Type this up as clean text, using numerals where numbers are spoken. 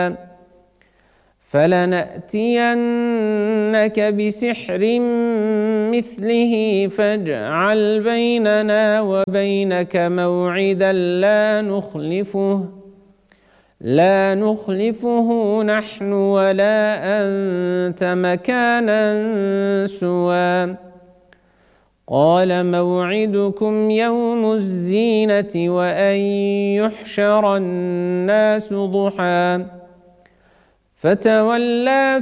فلنأتينك بسحر مثله فاجعل بيننا وبينك موعدا لا نخلفه نحن ولا أنت مكانا سوى قال موعدكم يوم الزينة وأن يحشر الناس ضحى فتولى